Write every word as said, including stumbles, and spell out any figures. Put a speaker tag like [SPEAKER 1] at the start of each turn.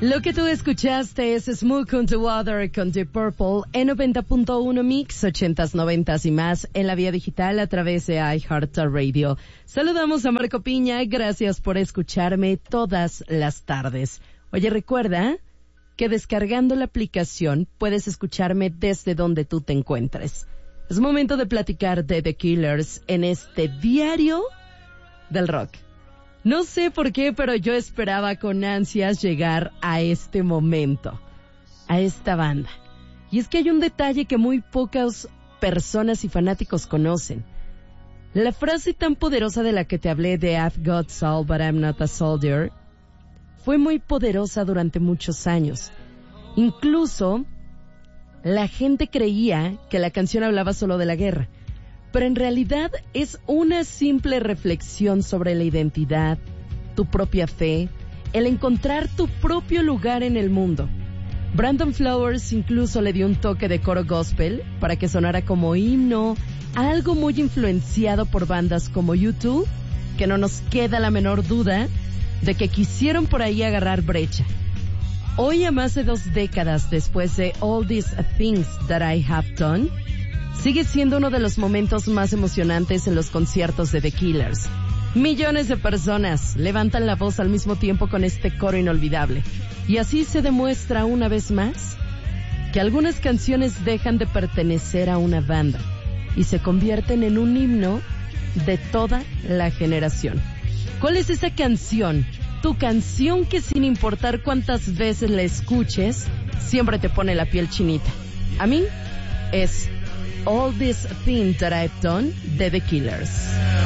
[SPEAKER 1] Lo que tú escuchaste es Smoke on the Water con Deep Purple en noventa punto uno Mix, ochentas, noventas y más en la vía digital a través de iHeartRadio. Saludamos a Marco Piña, gracias por escucharme todas las tardes. Oye, recuerda que descargando la aplicación puedes escucharme desde donde tú te encuentres. Es momento de platicar de The Killers en este diario del rock. No sé por qué, pero yo esperaba con ansias llegar a este momento, a esta banda. Y es que hay un detalle que muy pocas personas y fanáticos conocen. La frase tan poderosa de la que te hablé de I've got soul but I'm not a soldier fue muy poderosa durante muchos años. Incluso la gente creía que la canción hablaba solo de la guerra. Pero en realidad es una simple reflexión sobre la identidad, tu propia fe, el encontrar tu propio lugar en el mundo. Brandon Flowers incluso le dio un toque de coro gospel para que sonara como himno, algo muy influenciado por bandas como U dos, que no nos queda la menor duda de que quisieron por ahí agarrar brecha. Hoy, a más de dos décadas después de All These Things That I Have Done, sigue siendo uno de los momentos más emocionantes en los conciertos de The Killers. Millones de personas levantan la voz al mismo tiempo con este coro inolvidable. Y así se demuestra una vez más que algunas canciones dejan de pertenecer a una banda y se convierten en un himno de toda la generación. ¿Cuál es esa canción? Tu canción que sin importar cuántas veces la escuches, siempre te pone la piel chinita. A mí es All This Thing That I've Done de The Killers.